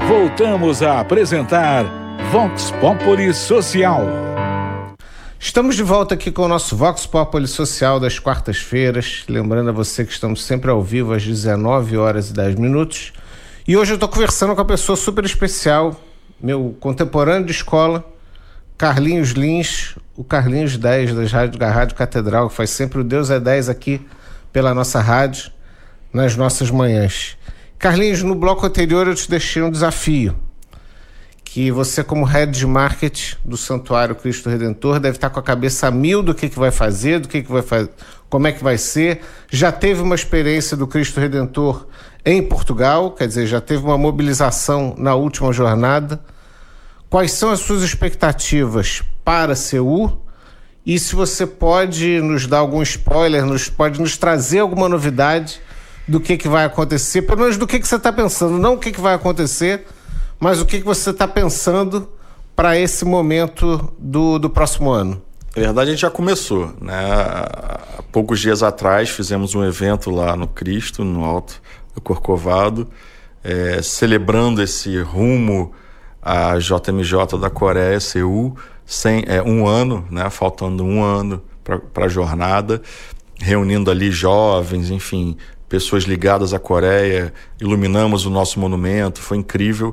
Voltamos a apresentar Vox Populi Social. Estamos de volta aqui com o nosso Vox Populi Social das quartas-feiras. Lembrando a você que estamos sempre ao vivo às 19h10. E hoje eu estou conversando com uma pessoa super especial, meu contemporâneo de escola, Carlinhos Lins, o Carlinhos 10 da Rádio Catedral, que faz sempre o Deus é 10 aqui pela nossa rádio, nas nossas manhãs. Carlinhos, no bloco anterior eu te deixei um desafio, que você, como head de marketing do Santuário Cristo Redentor, deve estar com a cabeça a mil do que vai fazer, como é que vai ser. Já teve uma experiência do Cristo Redentor em Portugal, quer dizer, já teve uma mobilização na última jornada. Quais são as suas expectativas para a CEU? E se você pode nos dar algum spoiler, pode nos trazer alguma novidade do que vai acontecer, pelo menos do que você está pensando, não o que vai acontecer, mas o que você está pensando para esse momento do próximo ano. Na verdade, a gente já começou, né? Há poucos dias atrás fizemos um evento lá no Cristo, no Alto do Corcovado, celebrando esse rumo à JMJ da Coreia, Seul, um ano, né? Faltando um ano para a jornada, reunindo ali jovens, enfim, pessoas ligadas à Coreia, iluminamos o nosso monumento, foi incrível.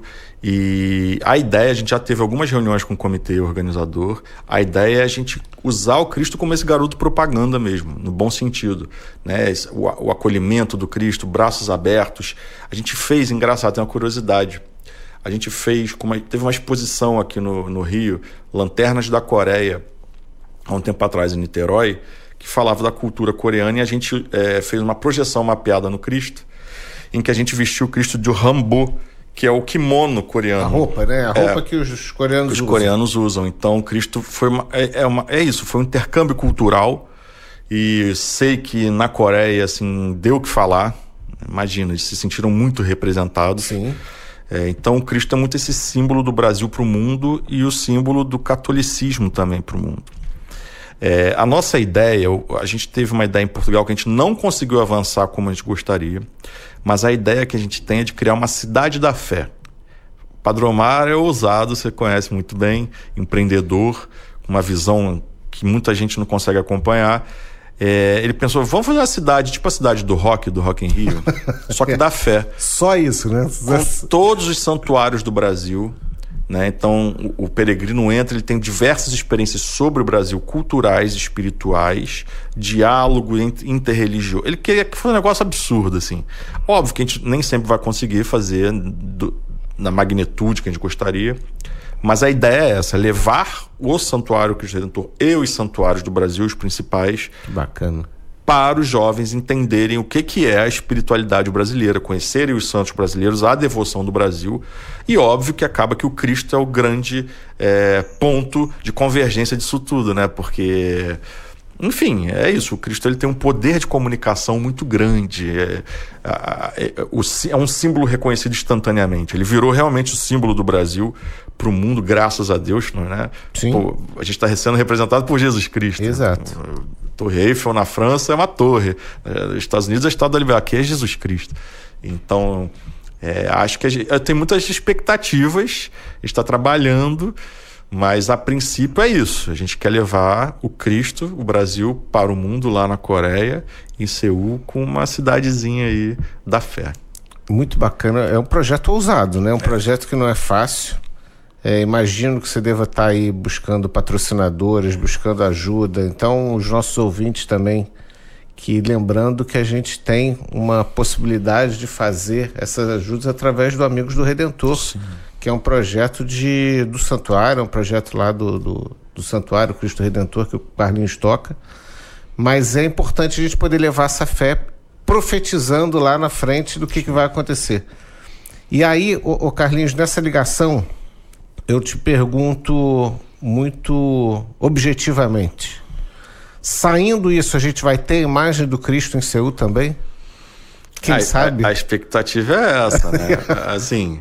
E a ideia, a gente já teve algumas reuniões com o comitê organizador, a ideia é a gente usar o Cristo como esse garoto propaganda mesmo, no bom sentido, né? O acolhimento do Cristo, braços abertos. A gente fez, engraçado, tem uma curiosidade, a gente fez, teve uma exposição aqui no Rio, Lanternas da Coreia, há um tempo atrás em Niterói, que falava da cultura coreana, e a gente fez uma projeção mapeada no Cristo, em que a gente vestiu o Cristo de hanbok, que é o kimono coreano. A roupa, né? A roupa que os coreanos usam. Então, o Cristo foi foi um intercâmbio cultural, e sei que na Coreia, assim, deu o que falar. Imagina, eles se sentiram muito representados. Sim. Então, o Cristo é muito esse símbolo do Brasil para o mundo e o símbolo do catolicismo também para o mundo. A nossa ideia, a gente teve uma ideia em Portugal que a gente não conseguiu avançar como a gente gostaria, mas a ideia que a gente tem é de criar uma cidade da fé. Padre Omar é ousado, você conhece muito bem, empreendedor, com uma visão que muita gente não consegue acompanhar. Ele pensou, vamos fazer uma cidade, tipo a cidade do Rock in Rio, só que da fé. Só isso, né? Com todos os santuários do Brasil, né? Então o peregrino entra, ele tem diversas experiências sobre o Brasil, culturais, espirituais, diálogo interreligioso. Ele queria que fosse um negócio absurdo, assim. Óbvio que a gente nem sempre vai conseguir fazer na magnitude que a gente gostaria, mas a ideia é essa, levar o Santuário Cristo Redentor e os santuários do Brasil, os principais, que bacana, para os jovens entenderem o que é a espiritualidade brasileira, conhecerem os santos brasileiros, a devoção do Brasil, e óbvio que acaba que o Cristo é o grande ponto de convergência disso tudo, né? Porque, enfim, é isso, o Cristo ele tem um poder de comunicação muito grande, é um símbolo reconhecido instantaneamente, ele virou realmente o símbolo do Brasil para o mundo, graças a Deus, né? Sim. Pô, a gente está sendo representado por Jesus Cristo. Exato. Torre Eiffel na França é uma torre, nos Estados Unidos é o Estado da Liberdade, aqui é Jesus Cristo. Então, acho que eu tenho muitas expectativas, está trabalhando, mas a princípio é isso, a gente quer levar o Cristo, o Brasil, para o mundo lá na Coreia, em Seul, com uma cidadezinha aí da fé. Muito bacana, é um projeto ousado, né? Um projeto que não é fácil. Imagino que você deva estar aí buscando patrocinadores, buscando ajuda. Então, os nossos ouvintes também, lembrando que a gente tem uma possibilidade de fazer essas ajudas através do Amigos do Redentor. Sim. Que é um projeto do Santuário, é um projeto lá do Santuário Cristo Redentor, que o Carlinhos toca. Mas é importante a gente poder levar essa fé profetizando lá na frente do que vai acontecer. E aí, o Carlinhos, nessa ligação, eu te pergunto muito objetivamente. Saindo isso, a gente vai ter a imagem do Cristo em Seul também? Quem sabe? A expectativa é essa, né? Assim,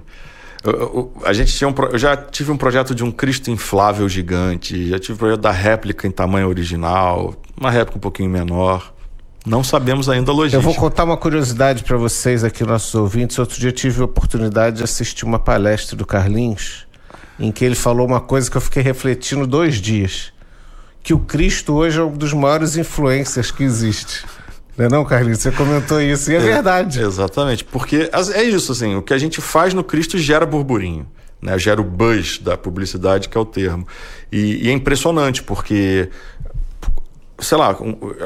eu já tive um projeto de um Cristo inflável gigante, já tive o projeto da réplica em tamanho original, uma réplica um pouquinho menor. Não sabemos ainda a logística. Eu vou contar uma curiosidade para vocês aqui, nossos ouvintes. Outro dia tive a oportunidade de assistir uma palestra do Carlinhos, em que ele falou uma coisa que eu fiquei refletindo 2 dias. Que o Cristo hoje é um dos maiores influencers que existe. Não é não, Carlinhos? Você comentou isso e é verdade. Exatamente, porque é isso, assim, o que a gente faz no Cristo gera burburinho, né? Gera o buzz da publicidade, que é o termo. E é impressionante, porque, sei lá,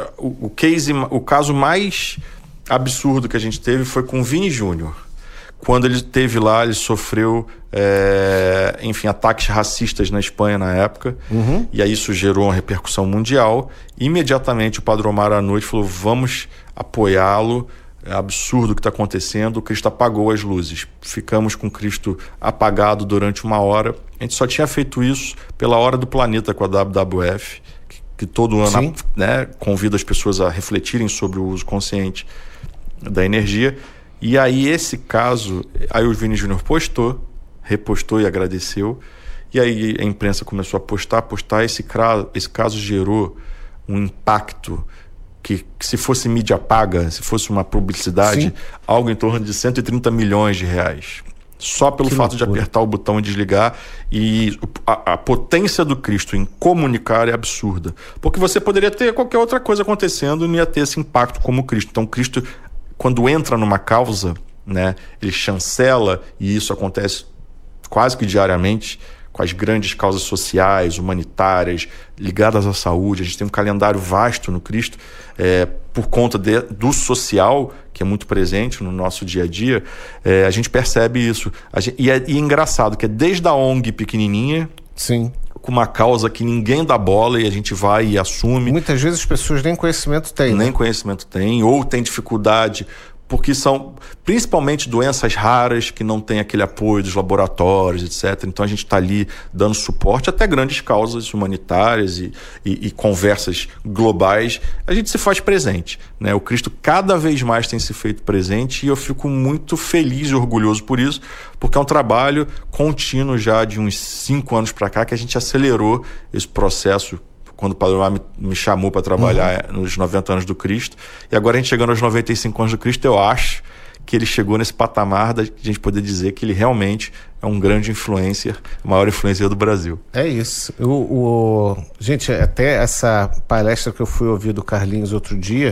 o caso mais absurdo que a gente teve foi com o Vini Júnior. Quando ele esteve lá, ele sofreu, ataques racistas na Espanha na época. E aí isso gerou uma repercussão mundial. Imediatamente o Padre Omar à noite falou: vamos apoiá-lo. É absurdo o que está acontecendo. O Cristo apagou as luzes. Ficamos com o Cristo apagado durante 1 hora. A gente só tinha feito isso pela Hora do Planeta com a WWF, que todo ano, né, convida as pessoas a refletirem sobre o uso consciente da energia. E aí esse caso, aí o Vini Júnior repostou e agradeceu. E aí a imprensa começou a postar. Esse caso gerou um impacto que se fosse mídia paga, se fosse uma publicidade, algo em torno de 130 milhões de reais. Só pelo fato de apertar o botão e desligar. E a potência do Cristo em comunicar é absurda. Porque você poderia ter qualquer outra coisa acontecendo e não ia ter esse impacto como o Cristo. Então o Cristo, quando entra numa causa, né, ele chancela, e isso acontece quase que diariamente com as grandes causas sociais, humanitárias, ligadas à saúde. A gente tem um calendário vasto no Cristo, por conta do social, que é muito presente no nosso dia a dia. A gente percebe isso. E é engraçado que é desde a ONG pequenininha, com uma causa que ninguém dá bola e a gente vai e assume. Muitas vezes as pessoas nem conhecimento têm. Nem conhecimento têm, ou têm dificuldade, porque são principalmente doenças raras que não têm aquele apoio dos laboratórios, etc. Então a gente está ali dando suporte até grandes causas humanitárias e conversas globais. A gente se faz presente, né? O Cristo cada vez mais tem se feito presente e eu fico muito feliz e orgulhoso por isso, porque é um trabalho contínuo já de uns 5 anos para cá que a gente acelerou esse processo quando o Padre Omar me chamou para trabalhar nos 90 anos do Cristo. E agora a gente chegando aos 95 anos do Cristo, eu acho que ele chegou nesse patamar da gente poder dizer que ele realmente é um grande influencer, o maior influencer do Brasil. É isso. Gente, até essa palestra que eu fui ouvir do Carlinhos outro dia,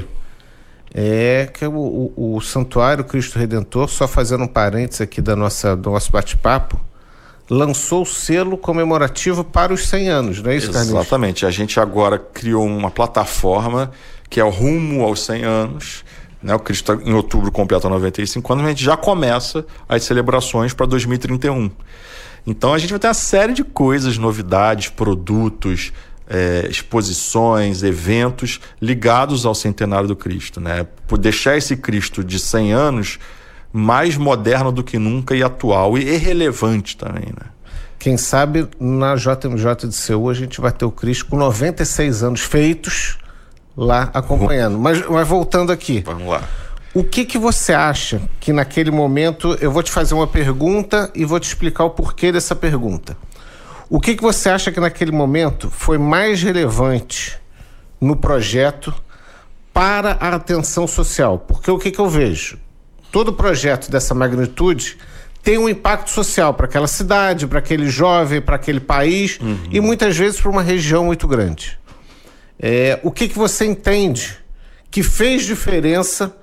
que o Santuário Cristo Redentor, só fazendo um parênteses aqui do nosso bate-papo, lançou o selo comemorativo para os 100 anos, não é isso, Carlinhos? Exatamente. A gente agora criou uma plataforma que é o rumo aos 100 anos. Né? O Cristo em outubro completa 95 anos, a gente já começa as celebrações para 2031. Então a gente vai ter uma série de coisas, novidades, produtos, exposições, eventos ligados ao centenário do Cristo. Né? Por deixar esse Cristo de 100 anos mais moderno do que nunca e atual e relevante também, né? Quem sabe na JMJ de Seul a gente vai ter o Cristo com 96 anos feitos lá acompanhando. Mas voltando aqui. Vamos lá. O que você acha que naquele momento... Eu vou te fazer uma pergunta e vou te explicar o porquê dessa pergunta. O que você acha que naquele momento foi mais relevante no projeto para a atenção social? Porque o que eu vejo? Todo projeto dessa magnitude tem um impacto social para aquela cidade, para aquele jovem, para aquele país e muitas vezes para uma região muito grande. O que você entende que fez diferença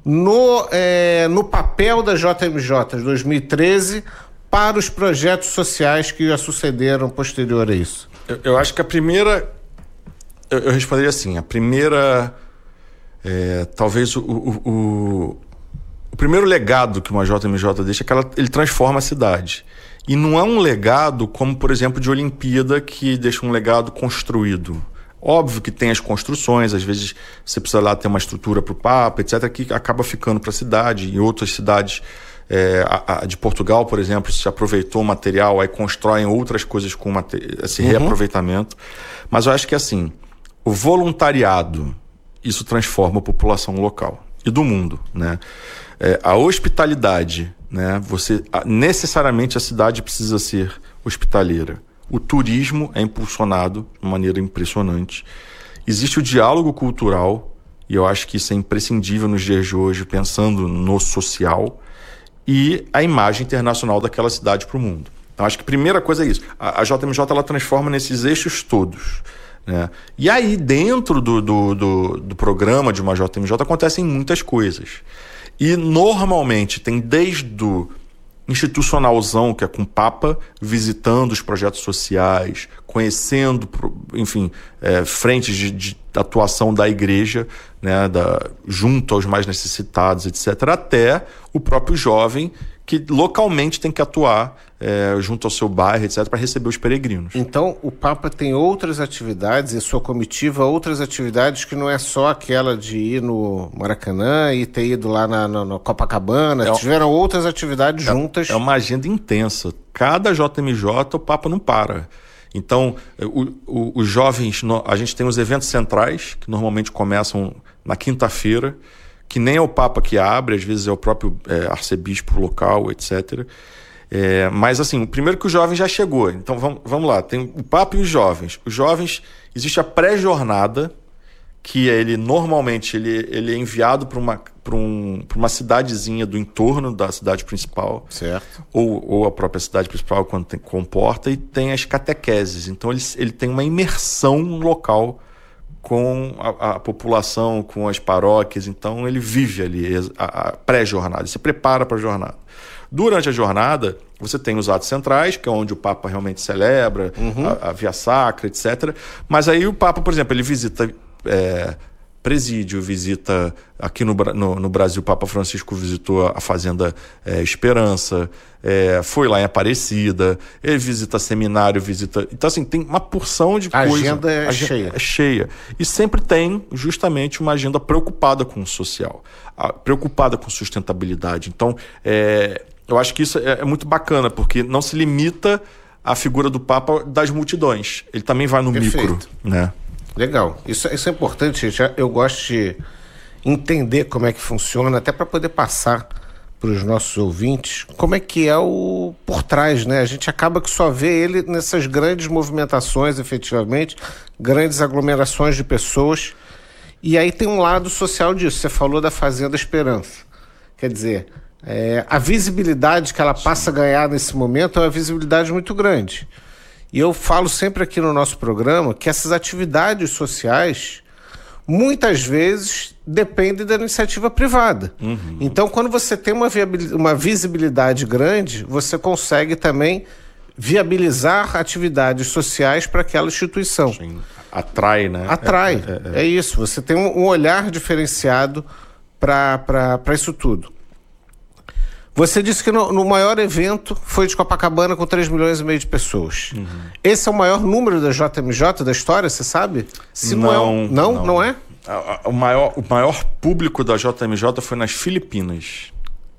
no papel da JMJ de 2013 para os projetos sociais que já sucederam posterior a isso? Eu acho que a primeira... Eu responderia assim, a primeira... talvez o primeiro legado que uma JMJ deixa é que ele transforma a cidade. E não é um legado como, por exemplo, de Olimpíada, que deixa um legado construído. Óbvio que tem as construções, às vezes você precisa lá ter uma estrutura para o Papa, etc., que acaba ficando para a cidade. Em outras cidades de Portugal, por exemplo, se aproveitou o material, aí constroem outras coisas com esse reaproveitamento. Mas eu acho que assim, o voluntariado, isso transforma a população local e do mundo, né? A hospitalidade, né? Necessariamente a cidade precisa ser hospitaleira. O turismo é impulsionado de maneira impressionante. Existe o diálogo cultural e eu acho que isso é imprescindível nos dias de hoje, pensando no social, e a imagem internacional daquela cidade para o mundo. Então, acho que a primeira coisa é isso. A JMJ ela transforma nesses eixos todos, né? E aí, dentro do programa de uma JMJ, acontecem muitas coisas. E, normalmente, tem desde o institucionalzão, que é com o Papa, visitando os projetos sociais, conhecendo, enfim, frentes de atuação da igreja, né, junto aos mais necessitados, etc., até o próprio jovem, que localmente tem que atuar junto ao seu bairro, etc., para receber os peregrinos. Então, o Papa tem outras atividades, e sua comitiva, outras atividades que não é só aquela de ir no Maracanã e ter ido lá na Copacabana, tiveram outras atividades juntas. É uma agenda intensa. Cada JMJ, o Papa não para. Então, os jovens, a gente tem os eventos centrais, que normalmente começam na quinta-feira, que nem é o Papa que abre, às vezes é o próprio arcebispo local, etc. Mas, assim, o primeiro que o jovem já chegou. Então, vamos lá. Tem o Papa e os jovens. Os jovens, existe a pré-jornada, que ele normalmente ele é enviado para uma cidadezinha do entorno da cidade principal. Certo. Ou a própria cidade principal, quando comporta, e tem as catequeses. Então, ele tem uma imersão local com a população, com as paróquias. Então, ele vive ali a pré-jornada, ele se prepara para a jornada. Durante a jornada, você tem os atos centrais, que é onde o Papa realmente celebra, a Via Sacra, etc. Mas aí o Papa, por exemplo, ele visita presídio, visita... Aqui no Brasil, o Papa Francisco visitou a Fazenda Esperança, foi lá em Aparecida, ele visita seminário, visita... Então, assim, tem uma porção de coisa. A agenda cheia. É cheia. E sempre tem, justamente, uma agenda preocupada com o social, preocupada com sustentabilidade. Então, eu acho que isso é muito bacana, porque não se limita à figura do Papa das multidões. Ele também vai no micro, né? Legal. Isso é importante, gente. Eu gosto de entender como é que funciona, até para poder passar para os nossos ouvintes como é que é o por trás, né? A gente acaba que só vê ele nessas grandes movimentações, efetivamente, grandes aglomerações de pessoas. E aí tem um lado social disso. Você falou da Fazenda Esperança. Quer dizer, a visibilidade que ela passa a ganhar nesse momento é uma visibilidade muito grande. E eu falo sempre aqui no nosso programa que essas atividades sociais, muitas vezes, dependem da iniciativa privada. Então, quando você tem uma visibilidade grande, você consegue também viabilizar atividades sociais para aquela instituição. Sim. Atrai, né? Atrai. É isso. Você tem um olhar diferenciado para isso tudo. Você disse que no maior evento foi de Copacabana com 3,5 milhões de pessoas. Esse é o maior número da JMJ da história, você sabe? Se não é? O maior público da JMJ foi nas Filipinas.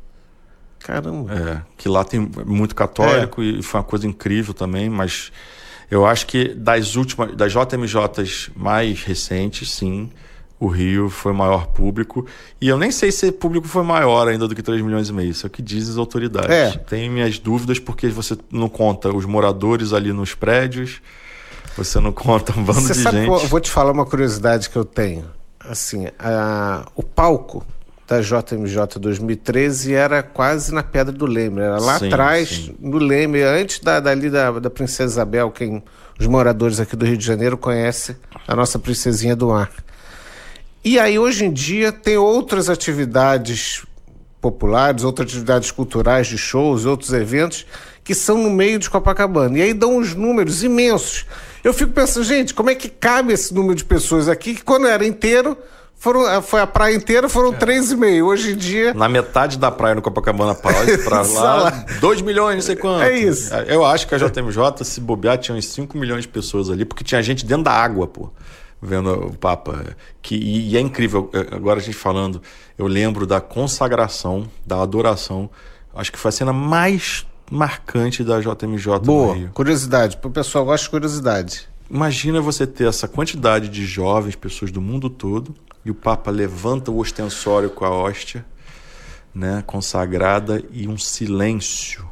Caramba. Que lá tem muito católico e foi uma coisa incrível também, mas eu acho que das JMJs mais recentes, sim, o Rio foi o maior público. E eu nem sei se esse público foi maior ainda do que 3,5 milhões. Isso é o que dizem as autoridades. Tenho minhas dúvidas, porque você não conta os moradores ali nos prédios, você não conta um bando de gente. Eu vou te falar uma curiosidade que eu tenho. Assim, o palco da JMJ 2013 era quase na Pedra do Leme. Era lá atrás, no Leme, antes da Princesa Isabel. Quem os moradores aqui do Rio de Janeiro conhecem a nossa Princesinha do Mar. E aí, hoje em dia, tem outras atividades populares, outras atividades culturais de shows, outros eventos, que são no meio de Copacabana. E aí dão uns números imensos. Eu fico pensando, gente, como é que cabe esse número de pessoas aqui, que quando era inteiro, foi a praia inteira, foram 3,5. Hoje em dia... Na metade da praia no Copacabana para lá, 2 milhões, não sei quanto. É isso. Eu acho que a JMJ, se bobear, tinha uns 5 milhões de pessoas ali, porque tinha gente dentro da água, vendo o Papa. E é incrível, agora a gente falando, eu lembro da consagração, da adoração, acho que foi a cena mais marcante da JMJ. Boa, no Rio. Curiosidade, o pessoal gosta de curiosidade. Imagina você ter essa quantidade de jovens, pessoas do mundo todo, e o Papa levanta o ostensório com a hóstia, né, consagrada, e um silêncio,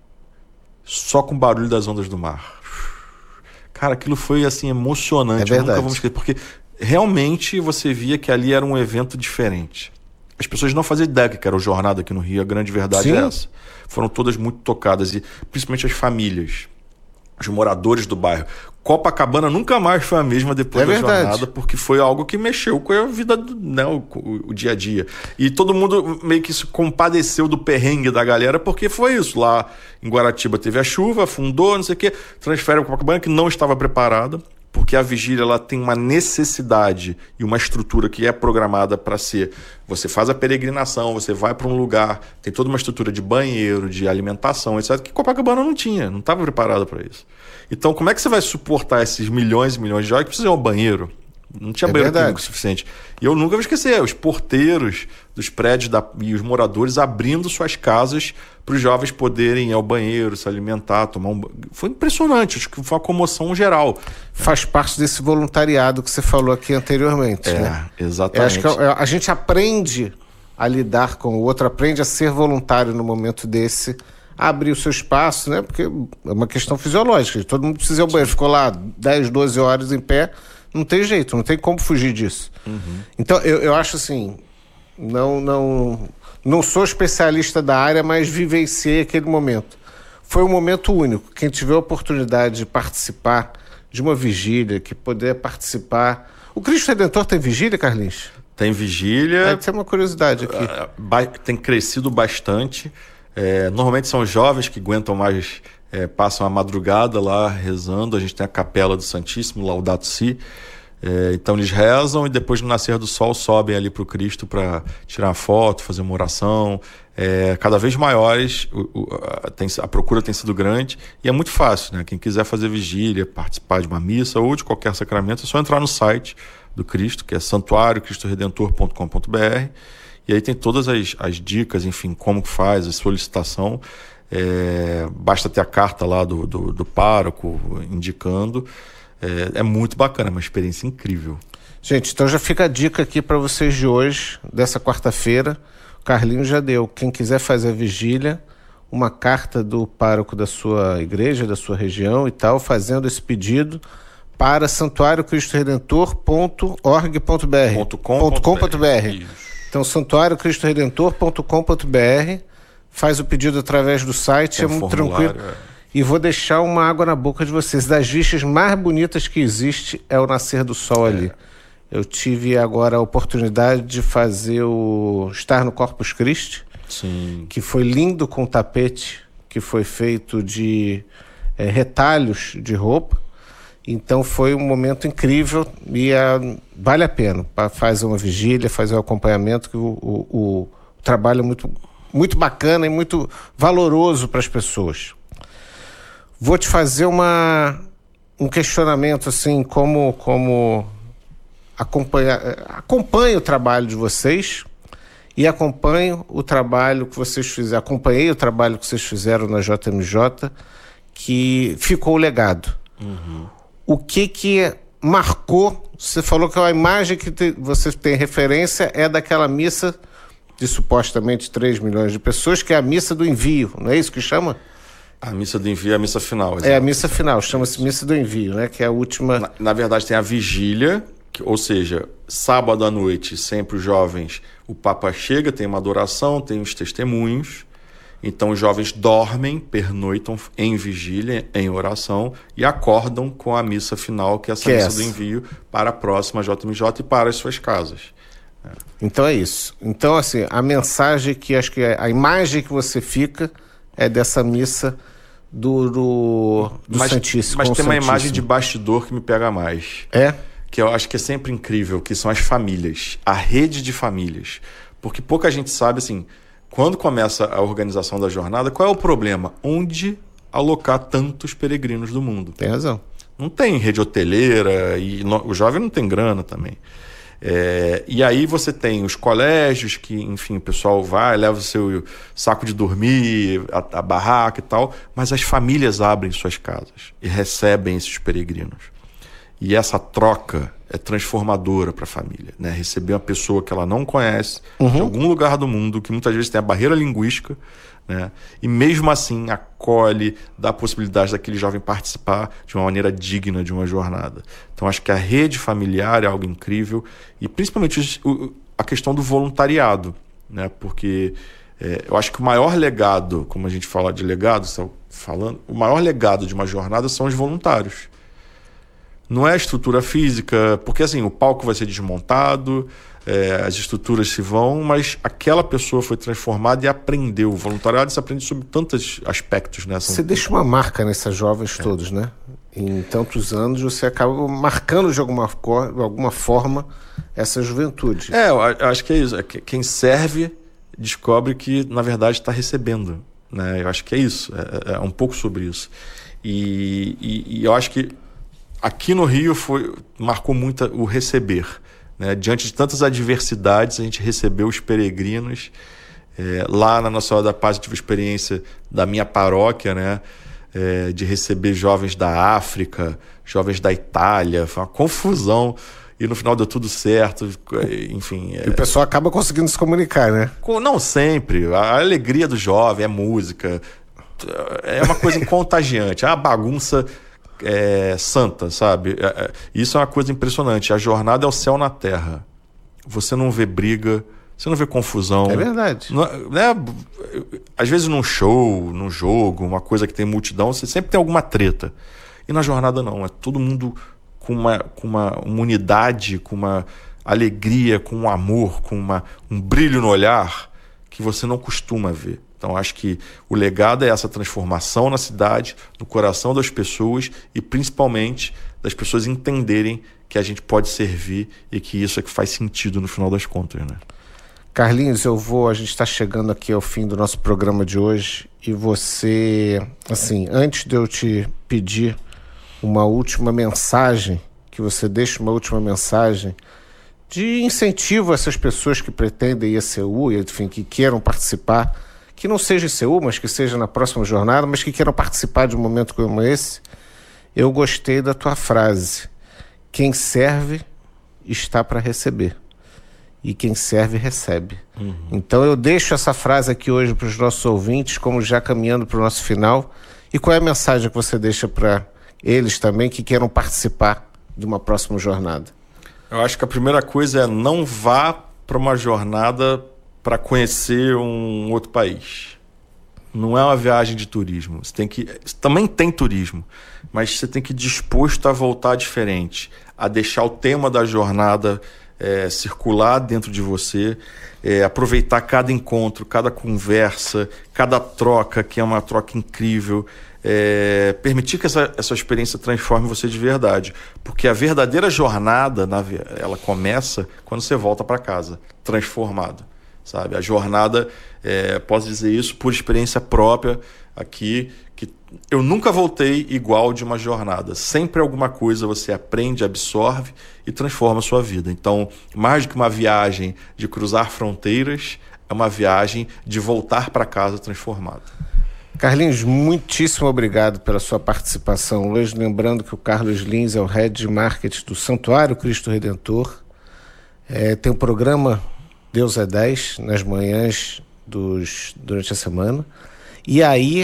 só com o barulho das ondas do mar. Cara, aquilo foi assim emocionante. É verdade. Nunca vamos esquecer, porque realmente você via que ali era um evento diferente. As pessoas não faziam ideia que era o Jornada aqui no Rio, a grande verdade Sim. é essa. Foram todas muito tocadas, e principalmente as famílias, os moradores do bairro. Copacabana nunca mais foi a mesma depois da Jornada, porque foi algo que mexeu com a vida, né, o dia a dia. E todo mundo meio que se compadeceu do perrengue da galera, porque foi isso. Lá em Guaratiba teve a chuva, afundou, não sei o quê, transfere a Copacabana, que não estava preparada, porque a vigília ela tem uma necessidade e uma estrutura que é programada para ser. Você faz a peregrinação, você vai para um lugar, tem toda uma estrutura de banheiro, de alimentação, etc., que Copacabana não tinha, não estava preparada para isso. Então, como é que você vai suportar esses milhões e milhões de jovens que precisam de um banheiro? Não tinha banheiro químico suficiente. E eu nunca vou esquecer, os porteiros dos prédios e os moradores abrindo suas casas para os jovens poderem ir ao banheiro, se alimentar, tomar um banho. Foi impressionante, acho que foi uma comoção geral. Faz parte desse voluntariado que você falou aqui anteriormente. Né? Exatamente. Acho que a gente aprende a lidar com o outro, aprende a ser voluntário no momento desse, a abrir o seu espaço, né? Porque é uma questão fisiológica, todo mundo precisa ir ao banheiro, ficou lá 10, 12 horas em pé, não tem jeito, não tem como fugir disso. Então, eu acho assim, não sou especialista da área, mas vivenciei aquele momento. Foi um momento único. Quem tiver a oportunidade de participar de uma vigília, que poder participar... O Cristo Redentor tem vigília, Carlinhos? Tem vigília. Tem uma curiosidade aqui. Tem crescido bastante. Normalmente são jovens que aguentam mais... passam a madrugada lá rezando. A gente tem a Capela do Santíssimo, Laudato Si. Então eles rezam e depois no nascer do sol sobem ali para o Cristo para tirar uma foto, fazer uma oração. Cada vez maiores, a procura tem sido grande e é muito fácil, né? Quem quiser fazer vigília, participar de uma missa ou de qualquer sacramento, é só entrar no site do Cristo, que é santuariocristoredentor.com.br, e aí tem todas as dicas, enfim, como que faz, a solicitação. Basta ter a carta lá do pároco indicando. É muito bacana, é uma experiência incrível. Gente, então já fica a dica aqui para vocês de hoje, dessa quarta-feira. O Carlinhos já deu. Quem quiser fazer a vigília, uma carta do pároco da sua igreja, da sua região e tal, fazendo esse pedido para santuariocristoredentor.org.br. Então, santuariocristoredentor.com.br. Faz o pedido através do site, é muito tranquilo. E vou deixar uma água na boca de vocês. Das vistas mais bonitas que existe é o nascer do sol ali. Eu tive agora a oportunidade de fazer estar no Corpus Christi. Sim. Que foi lindo, com tapete que foi feito de retalhos de roupa. Então foi um momento incrível e vale a pena. Fazer uma vigília, fazer um acompanhamento, que o trabalho é muito, muito bacana e muito valoroso para as pessoas. Vou te fazer um questionamento, assim, como acompanho o trabalho de vocês e acompanho o trabalho que vocês fizeram. Acompanhei o trabalho que vocês fizeram na JMJ, que ficou o legado. O que marcou? Você falou que a imagem que você tem referência é daquela missa de supostamente 3 milhões de pessoas, que é a missa do envio, não é isso que chama? A missa do envio é a missa final. É a missa final, chama-se missa do envio, né? Que é a última... Na verdade tem a vigília, ou seja, sábado à noite, sempre os jovens, o Papa chega, tem uma adoração, tem os testemunhos, então os jovens dormem, pernoitam em vigília, em oração, e acordam com a missa final, que é essa missa do envio, para a próxima JMJ e para as suas casas. Então é isso. Então, assim, a mensagem acho que a imagem que você fica é dessa missa do Santíssimo. Mas tem uma Santíssimo. imagem de bastidor que me pega mais. Que eu acho que é sempre incrível, que são as famílias, a rede de famílias. Porque pouca gente sabe, assim, quando começa a organização da jornada, qual é o problema? Onde alocar tantos peregrinos do mundo? Tem razão. Não tem rede hoteleira, e o jovem não tem grana também. E aí você tem os colégios que, enfim, o pessoal vai, leva o seu saco de dormir, a barraca e tal, mas as famílias abrem suas casas e recebem esses peregrinos. E essa troca é transformadora para a família, né? Receber uma pessoa que ela não conhece, de algum lugar do mundo, que muitas vezes tem a barreira linguística, né? E mesmo assim acolhe, dá a possibilidade daquele jovem participar de uma maneira digna de uma jornada. Então acho que a rede familiar é algo incrível, e principalmente a questão do voluntariado, né? Porque eu acho que o maior legado, como a gente fala de legado, o maior legado de uma jornada são os voluntários. Não é a estrutura física, porque assim, o palco vai ser desmontado, as estruturas se vão, mas aquela pessoa foi transformada e aprendeu. O voluntariado se aprende sobre tantos aspectos, né? Você deixa uma marca nesses jovens todos, né? Em tantos anos você acaba marcando de alguma forma essa juventude. Eu acho que é isso. Quem serve descobre que, na verdade, está recebendo, né? Eu acho que é isso. É um pouco sobre isso. E eu acho que aqui no Rio marcou muito o receber, né? Diante de tantas adversidades, a gente recebeu os peregrinos. Lá na Nossa Hora da Paz eu tive a experiência da minha paróquia, né? De receber jovens da África, jovens da Itália. Foi uma confusão. E no final deu tudo certo, enfim. E o pessoal acaba conseguindo se comunicar, né? Não sempre. A alegria do jovem, música. É uma coisa contagiante. É uma bagunça santa, sabe? Isso é uma coisa impressionante. A jornada é o céu na terra. Você não vê briga, você não vê confusão. É verdade. Às vezes num show, num jogo, uma coisa que tem multidão, você sempre tem alguma treta. E na jornada não. É todo mundo com uma unidade, com uma alegria, com um amor, com um brilho no olhar que você não costuma ver. Então acho que o legado é essa transformação na cidade, no coração das pessoas e principalmente das pessoas entenderem que a gente pode servir e que isso é que faz sentido no final das contas, né? Carlinhos, a gente está chegando aqui ao fim do nosso programa de hoje e você, assim, antes de eu te pedir uma última mensagem, que você deixe uma última mensagem de incentivo a essas pessoas que pretendem ir a Seul, enfim, que queiram participar, que não seja em Seul, mas que seja na próxima jornada, mas que queiram participar de um momento como esse, eu gostei da tua frase: quem serve está para receber, e quem serve recebe. Então eu deixo essa frase aqui hoje para os nossos ouvintes, como já caminhando para o nosso final. E qual é a mensagem que você deixa para eles também que queiram participar de uma próxima jornada? Eu acho que a primeira coisa é não vá para uma jornada para conhecer um outro país. Não é uma viagem de turismo. Também tem turismo, mas você tem que ir disposto a voltar diferente, a deixar o tema da jornada circular dentro de você, aproveitar cada encontro, cada conversa, cada troca, que é uma troca incrível. Permitir que essa experiência transforme você de verdade, porque a verdadeira jornada ela começa quando você volta para casa transformado, sabe? A jornada, posso dizer isso por experiência própria aqui, que eu nunca voltei igual de uma jornada. Sempre alguma coisa você aprende, absorve e transforma a sua vida. Então, mais do que uma viagem de cruzar fronteiras, é uma viagem de voltar para casa transformado. Carlinhos, muitíssimo obrigado pela sua participação hoje. Lembrando que o Carlos Lins é o Head de Marketing do Santuário Cristo Redentor. Tem o programa Deus é 10 nas manhãs durante a semana. E aí,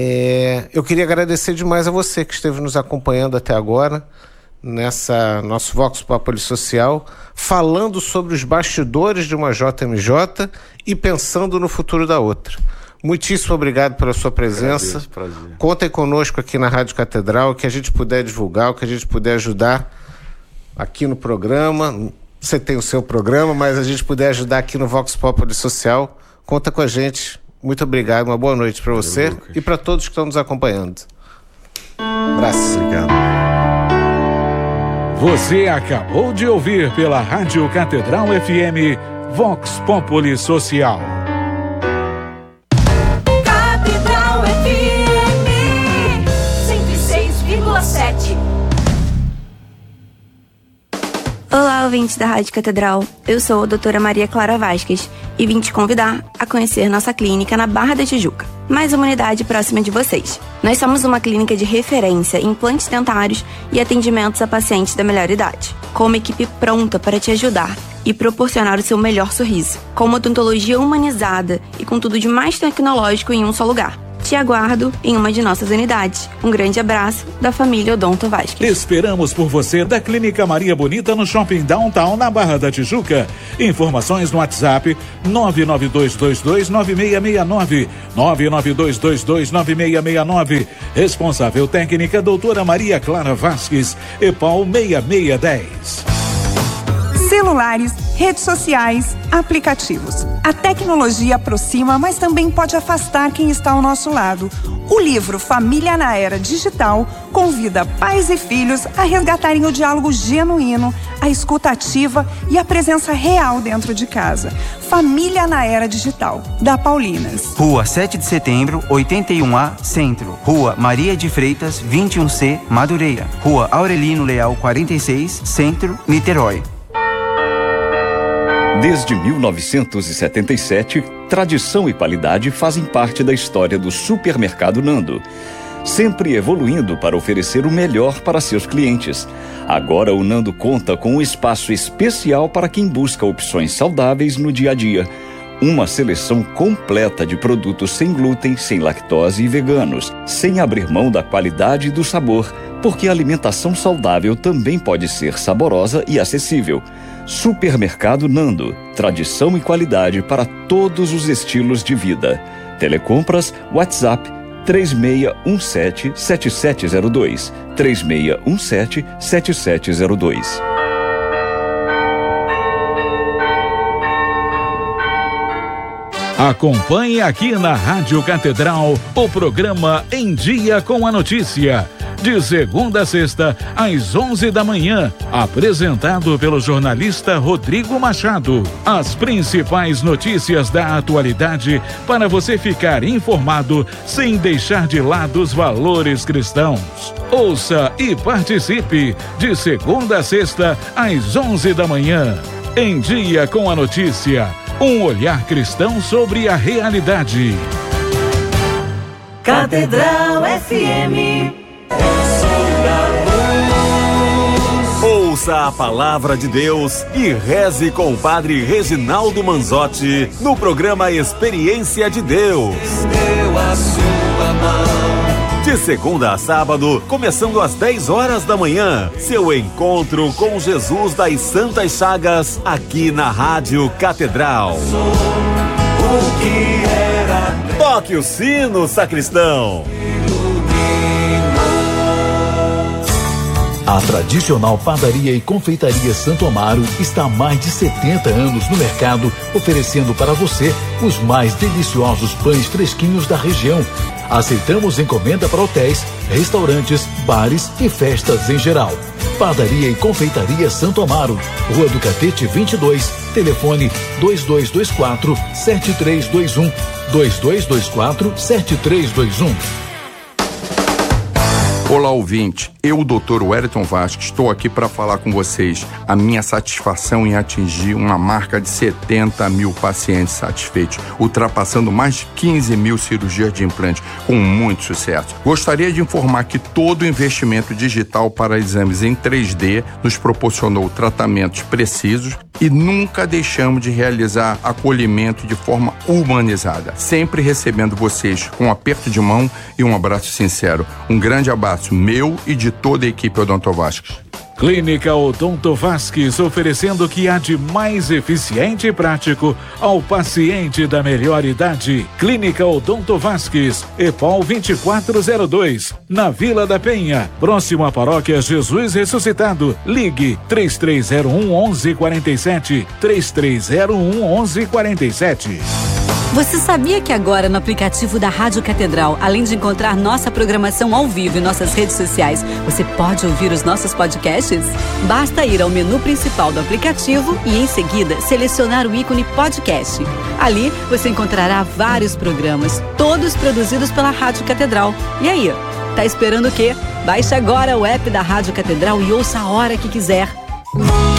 eu queria agradecer demais a você que esteve nos acompanhando até agora, nessa nosso Vox Populi Social, falando sobre os bastidores de uma JMJ e pensando no futuro da outra. Muitíssimo obrigado pela sua presença. Prazer. Contem conosco aqui na Rádio Catedral, o que a gente puder divulgar, o que a gente puder ajudar aqui no programa. Você tem o seu programa, mas a gente puder ajudar aqui no Vox Populi Social, conta com a gente. Muito obrigado, uma boa noite para você, Lucas, e para todos que estão nos acompanhando. Abraço. Obrigado. Você acabou de ouvir pela Rádio Catedral FM Vox Populi Social. Catedral FM 106,7. Olá, ouvintes da Rádio Catedral. Eu sou a doutora Maria Clara Vasquez e vim te convidar a conhecer nossa clínica na Barra da Tijuca, mais uma unidade próxima de vocês. Nós somos uma clínica de referência em implantes dentários e atendimentos a pacientes da melhor idade, com uma equipe pronta para te ajudar e proporcionar o seu melhor sorriso, com uma odontologia humanizada e com tudo de mais tecnológico em um só lugar. Te aguardo em uma de nossas unidades. Um grande abraço da família Odonto Vasques. Esperamos por você da Clínica Maria Bonita no Shopping Downtown, na Barra da Tijuca. Informações no WhatsApp 992229669, 992229669. Responsável técnica doutora Maria Clara Vasques, EPAL 6610. Celulares, redes sociais, aplicativos. A tecnologia aproxima, mas também pode afastar quem está ao nosso lado. O livro Família na Era Digital convida pais e filhos a resgatarem o diálogo genuíno, a escuta ativa e a presença real dentro de casa. Família na Era Digital, da Paulinas. Rua 7 de Setembro, 81A, Centro. Rua Maria de Freitas, 21C, Madureira. Rua Aurelino Leal, 46, Centro, Niterói. Desde 1977, tradição e qualidade fazem parte da história do Supermercado Nando, sempre evoluindo para oferecer o melhor para seus clientes. Agora o Nando conta com um espaço especial para quem busca opções saudáveis no dia a dia. Uma seleção completa de produtos sem glúten, sem lactose e veganos, sem abrir mão da qualidade e do sabor, porque a alimentação saudável também pode ser saborosa e acessível. Supermercado Nando, tradição e qualidade para todos os estilos de vida. Telecompras, WhatsApp 3617-7702, 3617-7702. Acompanhe aqui na Rádio Catedral o programa Em Dia com a Notícia, de segunda a sexta, às 11 da manhã, apresentado pelo jornalista Rodrigo Machado. As principais notícias da atualidade para você ficar informado sem deixar de lado os valores cristãos. Ouça e participe, de segunda a sexta, às 11 da manhã. Em Dia com a Notícia, um olhar cristão sobre a realidade. Catedral FM. Ouça a palavra de Deus e reze com o Padre Reginaldo Manzotti no programa Experiência de Deus. Deu a sua mão. De segunda a sábado, começando às 10 horas da manhã, seu encontro com Jesus das Santas Chagas, aqui na Rádio Catedral. O que era... Toque o sino, sacristão! A tradicional padaria e confeitaria Santo Amaro está há mais de 70 anos no mercado, oferecendo para você os mais deliciosos pães fresquinhos da região. Aceitamos encomenda para hotéis, restaurantes, bares e festas em geral. Padaria e confeitaria Santo Amaro, Rua do Catete 22, telefone 2224-7321, 2224-7321. Olá, ouvinte. Eu, Dr. Wellington Vasques, estou aqui para falar com vocês a minha satisfação em atingir uma marca de 70 mil pacientes satisfeitos, ultrapassando mais de 15 mil cirurgias de implante, com muito sucesso. Gostaria de informar que todo o investimento digital para exames em 3D nos proporcionou tratamentos precisos e nunca deixamos de realizar acolhimento de forma humanizada, sempre recebendo vocês com um aperto de mão e um abraço sincero. Um grande abraço meu e de toda a equipe Odonto Vasques. Clínica Odonto Vasques, oferecendo o que há de mais eficiente e prático ao paciente da melhor idade. Clínica Odonto Vasques, EPAL 2402, na Vila da Penha, próximo à Paróquia Jesus Ressuscitado. Ligue 3301-1147, 3301-1147. Você sabia que agora no aplicativo da Rádio Catedral, além de encontrar nossa programação ao vivo e nossas redes sociais, você pode ouvir os nossos podcasts? Basta ir ao menu principal do aplicativo e em seguida selecionar o ícone podcast. Ali você encontrará vários programas, todos produzidos pela Rádio Catedral. E aí, tá esperando o quê? Baixe agora o app da Rádio Catedral e ouça a hora que quiser.